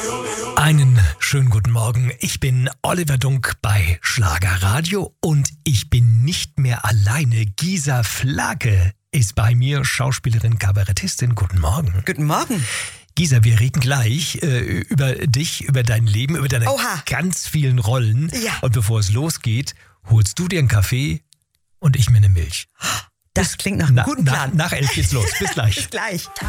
Einen schönen guten Morgen. Ich bin Oliver Dunk bei Schlagerradio und ich bin nicht mehr alleine. Gisa Flake ist bei mir, Schauspielerin, Kabarettistin. Guten Morgen. Guten Morgen. Gisa, wir reden gleich über dich, über dein Leben, über deine ganz vielen Rollen. Ja. Und bevor es losgeht, holst du dir einen Kaffee und ich mir eine Milch. Das klingt nach einem guten Plan. Nach 11 geht's los. Bis gleich. Bis gleich.